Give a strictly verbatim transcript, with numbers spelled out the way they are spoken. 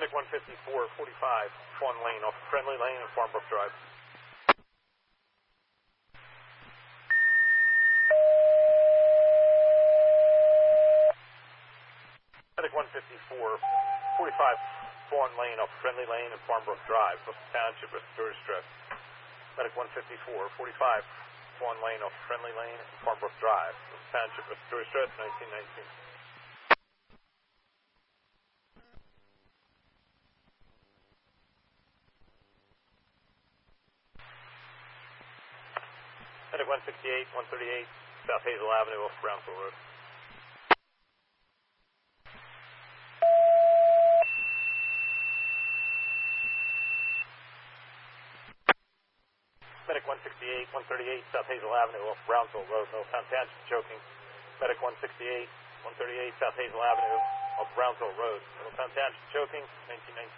Medic one fifty-four forty-five, Fawn Lane off Friendly Lane and Farmbrook Drive. Medic one fifty-four forty-five, Fawn Lane off Friendly Lane and Farmbrook Drive, Wilson Township, respiratory distress. Medic one fifty-four forty-five, Fawn Lane off Friendly Lane and Farmbrook Drive, Wilson Township, respiratory distress, nineteen nineteen. Medic one sixty-eight one thirty-eight, South Hazel Avenue off Brownsville Road. Medic one sixty-eight one thirty-eight, South Hazel Avenue off Brownsville Road, Middletown Township, choking. Medic one sixty-eight one thirty-eight, South Hazel Avenue off Brownsville Road, Middletown Township, choking, nineteen nineteen.